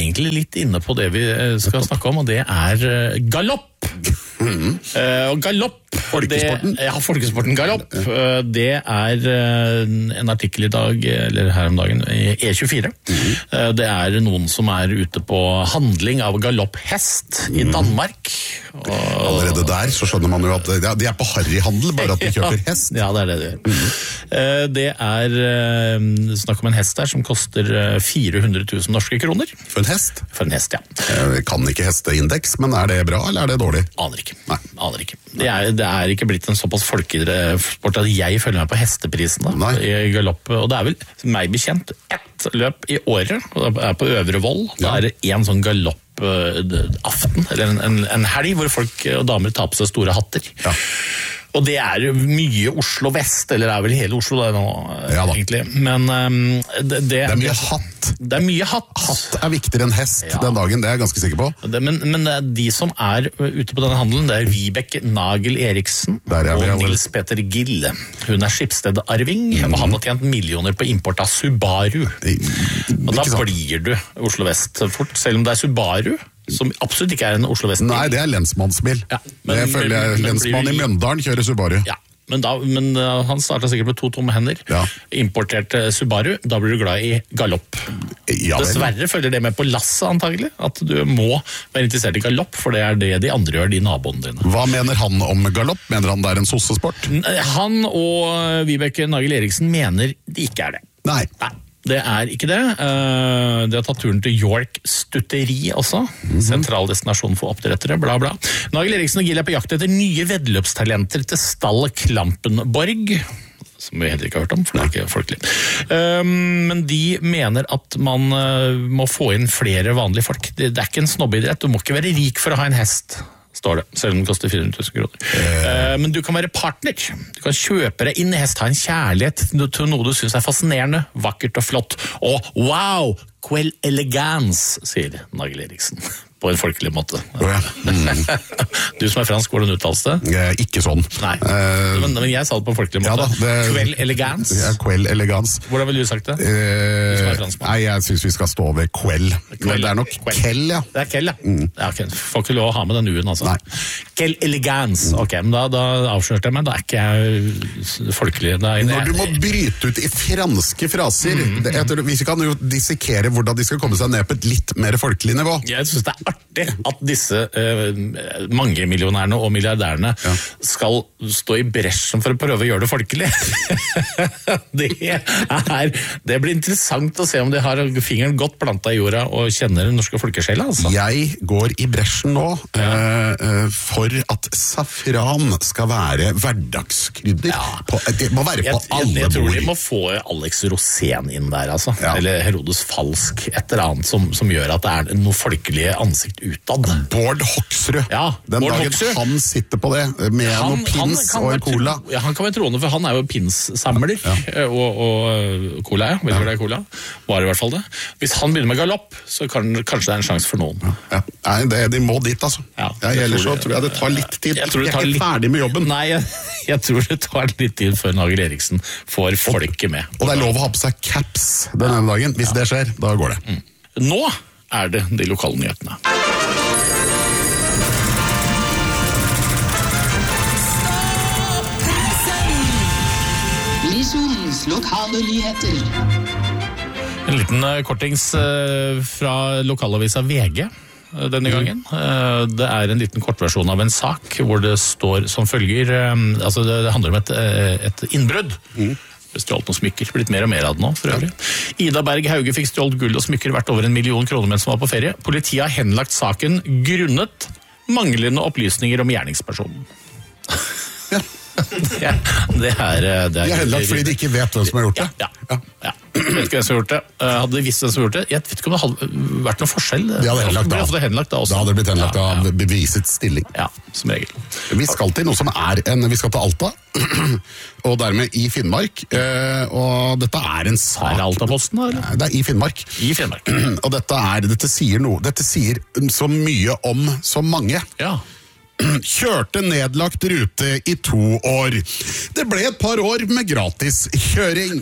T: egentlig litt inne på det vi skal snakke om, og det er galopp. Mm. Uh, og galopp
E: Folkesporten?
T: Det, ja, folkesporten galopp. Uh, det er uh, en artikkel i dag, eller her om dagen, i E tjuefire. Mm. Uh, det er noen som er ute på handling av galopphest mm. i Danmark. Og,
E: allerede der så skjønner man jo at ja, de er på harryhandel, bare at de kjøper hest.
T: Ja, det er det de gjør. Mm. Uh, det er uh, snakk om en hest der som koster fire hundre tusen norske kroner.
E: For en hest?
T: For en hest, ja.
E: Jeg kan ikke hesteindeks, men er det bra, eller er det dårlig?
T: Aner ikke. Nei. Aner ikke. Det er, det er ikke blitt en såpass folkesport at jeg følger meg på hesteprisen da, i galopp. Og det er vel, meg bekjent, ett løp i året, og det er på Øvre Voll. Da er det en sånn galoppaften, eller en, en, en helg hvor folk og damer tar på seg store hatter. Ja. Og det er jo mye Oslo Vest, eller er vel hele Oslo det nå, ja, egentlig. Men um, det, det,
E: det er mye hatt.
T: Det er mye hatt.
E: Hatt er viktigere enn hest ja. Den dagen, det er jeg ganske sikker på.
T: Det, men, men de som er ute på denne handelen, det er Vibeke Nagel Eriksen og Nils Peter Gill. Hun er skipsstedarving, mm. og han har tjent millioner på import av Subaru. Og da blir du Oslo Vest fort, selv om det er Subaru. Som absolutt ikke er en Oslo Vest-bil.
E: Nei, det er lensmannsbil. Ja, men, jeg føler jeg, lensmann i Mjøndalen kjører Subaru.
T: Ja, men, da, men uh, han startet sikkert med to tomme hender. Ja. Importerte Subaru, da blir du glad i galopp. Ja, dessverre følger det med på lasset antagelig, at du må være interessert i galopp, for det er det de andre gjør, de naboene dine.
E: Hva mener han om galopp? Mener han det er en sossesport?
T: Han og Vibeke Nagel Eriksen mener det ikke er det.
E: Nei.
T: Nei. Det er ikke det. De har tatt turen til York Stutteri også. Mm-hmm. Sentral destinasjon for oppdrettere, bla bla. Nagel Eriksen og Gill er på jakt etter nye veddeløpstalenter til stall Klampenborg. Som vi heller ikke har hørt om, for det er ikke folkelig. Men de mener at man må få inn flere vanlige folk. Det er ikke en snobbeidrett. Du må ikke være rik for å ha en hest. Står det, selv om den koster fire hundre tusen kroner. Uh, men du kan være partner. Du kan kjøpe deg inn i hest, ha en kjærlighet til noe du synes er fascinerende, vakkert og flott. Og wow, quelle elegance, sier Nagel Eriksen. På en folkelig måte.
E: Ja. Mm.
T: Du som er fransk, hvordan uttales det?
E: Eh, ikke sånn.
T: Nei, uh, men, men jeg sa det på en folkelig måte. Ja, da, det, quelle elegance.
E: Ja, quelle elegance.
T: Hvordan ville du sagt det?
E: Uh, du som er fransk. Nei, jeg synes vi skal stå ved quelle. Men det er nok quelle. Kell, ja.
T: Det er kell, ja. Mm. Ja okay. Får ikke lov å ha med den u-en, altså. Nei. Quelle elegance. Ok, men da, da avslørte jeg meg. Da er ikke jeg folkelig. Er,
E: Når du må bryte ut i franske fraser, mm. det, jeg tror, vi kan jo dissekere hvordan de skal komme seg ned på et litt mer folkelig nivå.
T: Jeg synes det er artig at disse uh, mange millionærene og milliardærene ja. Skal stå i bresjen for å prøve å gjøre det folkelig. det, er, det blir interessant å se om de har fingeren godt plantet i jorda og kjenner den norske folkesjela. Altså.
E: Jeg går i bresjen nå ja. uh, for at safran skal være hverdagskrydder. Ja. På, det må være på
T: jeg,
E: alle bord.
T: Jeg tror de må få Alex Rosén inn der, altså. Ja. Eller Herodes Falsk, et eller annet som, som gjør at det er noe folkelige ansikt utad.
E: Bård Hoksrud.
T: Ja,
E: Den
T: Bård
E: dagen
T: Hoksrud.
E: Han sitter på det med han, noen pins og en cola.
T: Tro, ja, han kan være troende, for han er jo pinssamler ja. og, og cola, ja. Veldig glad i cola. Var i hvert fall det. Hvis han begynner med galopp, så kan, kanskje det er en sjanse for noen.
E: Ja. Nei, det, de må dit, altså. Ja, jeg ellers så tror jeg det tar litt tid. Jeg, jeg er ikke litt... ferdig med jobben.
T: Nei, jeg, jeg tror det tar litt tid før Nagel Eriksen får folket med.
E: Og det er lov å ha på seg caps denne dagen. Hvis ja. Det skjer, da går det.
T: Mm. Nå er det de lokale nyhetene.
U: Lisons lokale nyheter.
T: En liten uh, kortings uh, fra lokalavisa V G uh, denne gangen. Uh, det er en liten kortversjon av en sak hvor det står som følger, um, altså det, det handler om et, uh, et innbrudd. Mm. Det stjålet noen smykker, blitt mer og mer av det nå, for øvrig. Ida Berg Hauge fikk stjålet gull og smykker verdt over en million kroner mens hun var på ferie. Politiet har henlagt saken grunnet manglende opplysninger om gjerningspersonen. Ja. det, er, det er... Det
E: er henlagt fordi de ikke vet hvem som har gjort det?
T: Ja, ja. ja. Jeg vet ikke hvem som har gjort det. Hadde de visst hvem som har gjort det? Jeg vet ikke om det hadde vært noen forskjell.
E: De hadde henlagt da.
T: Det henlagt da, også.
E: Da hadde det blitt henlagt ja, ja. Av bevisets stilling.
T: Ja, som regel.
E: Vi skal til noe som er en... Vi skal til Alta, og dermed i Finnmark. Og dette er en sak...
T: Er det Alta-posten, eller?
E: Det er i Finnmark.
T: I Finnmark.
E: Og dette er... Dette sier noe... Dette sier så mye om så mange.
T: Ja.
E: Kjørte nedlagt rute i to år. Det ble et par år med gratis kjøring.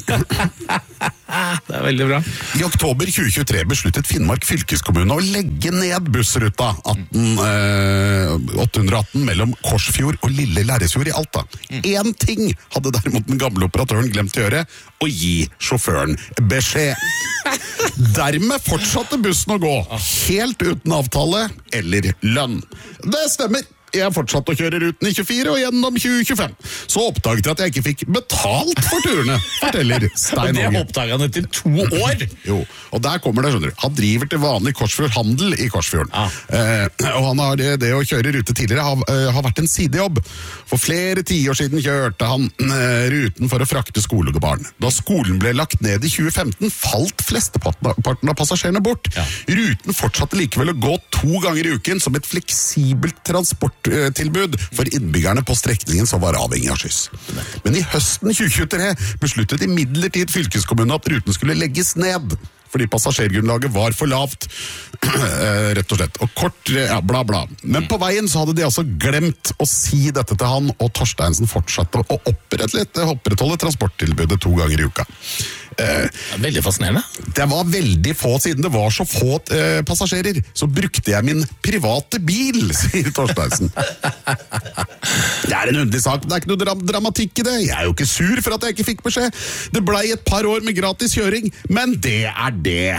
T: Det er veldig bra.
E: I oktober tjue tjuetre besluttet Finnmark fylkeskommune å legge ned bussruta atten, eh, åtte hundre atten mellom Korsfjord og Lille Lærresfjord i Alta. En ting hadde derimot den gamle operatøren glemt å gjøre, å gi sjåføren beskjed. Dermed fortsatte bussen å gå, helt uten avtale eller lønn. Det stemmer. Jeg fortsatte å kjøre ruten i tjuefire og gjennom tjue tjuefem. Så oppdaget jeg at jeg ikke fikk betalt for turene, forteller Stein Åge.
T: Det oppdaget han etter to år?
E: Jo, og der kommer det, skjønner du. Han driver til vanlig Korsfjord handel i Korsfjorden. Ah. Eh, og han har det, det å kjøre rute tidligere har, uh, har vært en sidejobb. For flere tiår siden kjørte han uh, ruten for å frakte skolebarn. Da skolen ble lagt ned i tjue femten, falt flesteparten av passasjerene bort. Ja. Ruten fortsatte likevel å gå to ganger i uken som et fleksibelt transport tilbud for innbyggerne på strekningen som var avhengig av skyss. Men i høsten tjue tjuetre besluttet imidlertid fylkeskommunen at ruten skulle legges ned, fordi passasjergrunnlaget var for lavt, rett og slett. Og kort, ja, bla bla. Men på veien så hadde de altså glemt å si dette til han, og Torsteinsen fortsatte å opprettholde, opprettholde transporttilbudet to ganger i uka.
T: Eh, veldig fascinerende.
E: Det var veldig få, siden det var så få eh, passasjerer, så brukte jeg min private bil, sier Torsteinsen. Det er en underlig sak, det er ikke noe dram dramatikk i det. Jeg er jo ikke sur for at jeg ikke fikk beskjed. Det ble et par år med gratis kjøring, men det er det.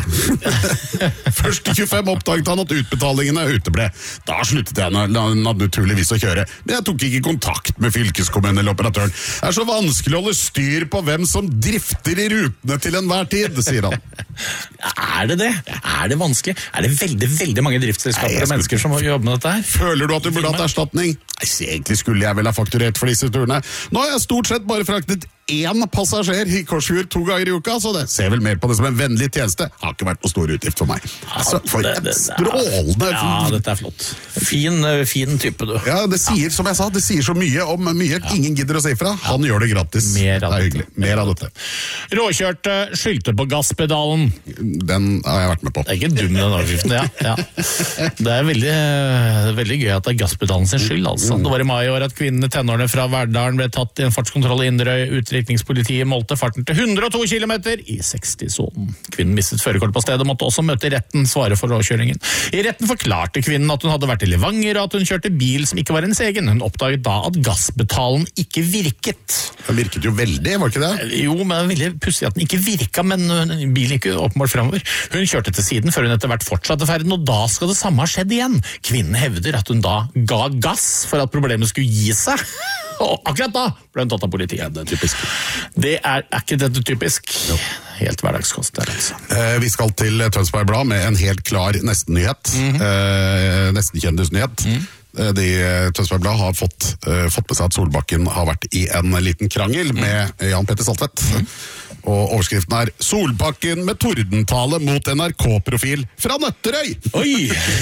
E: Først i tjuefem oppdaget han at utbetalingene uteble. Da sluttet jeg naturligvis å kjøre. Men jeg tok ikke kontakt med fylkeskommunen eller operatøren. Det er så vanskelig å holde styr på hvem som drifter i ruten til enhver tid, sier han.
T: Er det det? Er det vanskelig? Er det veldig, veldig mange driftsselskaper og mennesker som jobber med dette her?
E: Føler du at du burde hatt erstatning? Nei, egentlig skulle jeg vel ha fakturert for disse turene. Nå har jeg stort sett bare fraktet én passasjer i Korsfjord to ganger i uka, så det ser vel mer på det som en vennlig tjeneste. Har ikke vært noe stor utgift for meg. Altså, for et strålende...
T: Ja, dette er flott. Fin, fin type, du.
E: Ja, det sier, som jeg sa, det sier så mye om mye. Ingen gidder å si fra. Han gjør det gratis.
T: Mer av
E: det er hyggelig. Mer av dette.
T: Råkjørte skyldte på gasspedalen.
E: Den har jeg vært med på.
T: Det er ikke dum, den overskriften, ja. ja. Det er veldig, veldig gøy at det er gasspedalen sin skyld, altså. Det var i mai i år at kvinnene tenårene fra Verdalen ble tatt i en fartskontroll i Inderøy. Utrykningspolitiet målte farten til hundre og to kilometer i seksti-sonen. Kvinnen mistet førerkort på stedet og måtte også møte retten, svare for råkjøringen. I retten forklarte kvinnen at hun hadde vært i Levanger og at hun kjørte bil som ikke var hennes egen. Hun oppdaget da at gasspedalen ikke virket.
E: Den virket jo veldig, var ikke det?
T: Jo, men det er veldig pussig at den ikke virka, men bilen gikk åpenbart fremover. Hun kjørte til siden før hun etter hvert fortsatte ferden, og da skal det samme ha skjedd igjen. Kvinnen hevder at hun da ga gass for at problemet skulle gi seg. Og akkurat da ble hun tatt av politiet.
E: Ja, det er typisk.
T: Det er, er ikke dette typisk? Jo. Helt hverdagskost der, altså.
E: Eh, vi skal til Tønsberg Blad med en helt klar nesten-nyhet. Mm-hmm. eh, nesten-kjendisnyhet. Mm. De Tønsberg Blad har fått, uh, fått med seg at Solbakken har vært i en liten krangel mm. med Jan Petter Saltvedt. Mm. Og overskriften er Solbakken med tordentale mot N R K-profil fra Nøtterøy!
T: Oi!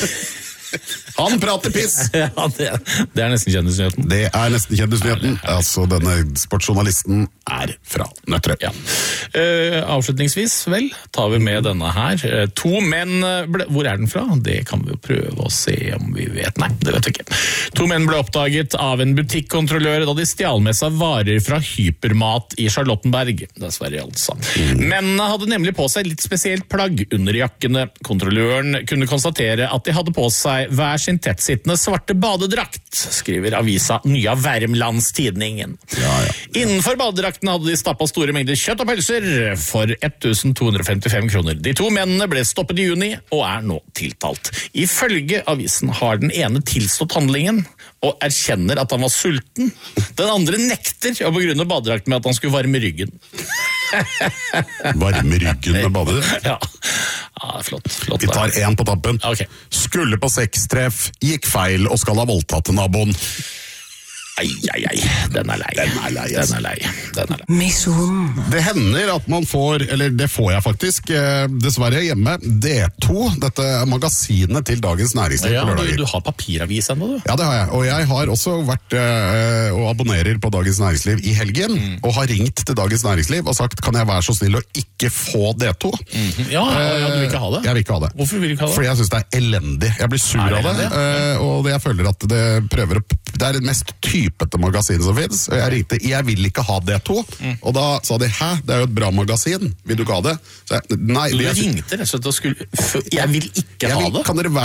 E: Han prater piss!
T: Ja, det, det er nesten kjendisnyheten.
E: Det er nesten kjendisnyheten. Ja, altså, denne sportsjournalisten er fra Nøtterøy.
T: Ja. Uh, avslutningsvis, vel, tar vi med denne her. Uh, to menn ble... Hvor er den fra? Det kan vi jo prøve å se om vi vet. Nei, det vet vi ikke. To menn ble oppdaget av en butikkontrollør da de stjal med seg varer fra Hypermat i Charlottenberg. Dessverre, altså. Mm. Mennene hadde nemlig på seg litt spesielt plagg under jakkene. Kontrolløren kunne konstatere at de hadde på seg hver sin tettsittende svarte badedrakt, skriver avisa Nya Värmlandstidningen. Ja, ja. Innenfor badedrakten hadde de stappet store mengder kjøtt og pølser for tusen to hundre femtifem kroner. De to mennene ble stoppet i juni og er nå tiltalt. Ifølge avisen har den ene tilstått handlingen og erkjenner at han var sulten. Den andre nekter å begrunne badedrakten med at han skulle varme ryggen.
E: Varme ryggen med badedrakt?
T: Ja. Ja, flott, flott.
E: Vi tar en på tappen.
T: Okay.
E: Skulle på sextreff, gikk feil og skal ha voldtatt naboen.
T: Ai, ai, ai, den er lei.
E: Den er lei,
T: den er lei. Den er lei.
S: Misjon.
E: Det hender at man får, eller det får jeg faktisk, eh, dessverre hjemme, D to, dette magasinet til Dagens Næringsliv
T: Ja,
E: på
T: du,
E: lørdager.
T: du har papiravis ennå, du.
E: Ja, det har jeg. Og jeg har også vært eh, og abonnerer på Dagens Næringsliv i helgen,
T: Mm.
E: og har ringt til Dagens Næringsliv og sagt, kan jeg være så snill å ikke få D to?
T: Mhm. Ja, ja, du vil ikke ha det?
E: Jeg vil ikke ha det.
T: Hvorfor vil du ikke ha det?
E: Fordi jeg synes det er elendig. Jeg blir sur
T: Er det
E: av det,
T: elendig?
E: eh, og jeg føler at det prøver å... Det er det mest typete magasinet som finnes. Jeg ringte, jeg vil ikke ha D to,
T: Mm.
E: og da sa de, hæ, det er jo et bra magasin, vil du ikke ha det? Så jeg, nei,
T: Du
E: det-
T: ringte rett og slett og skulle... Jeg vil ikke
E: jeg
T: ha
E: vil,
T: det.
E: Kan dere være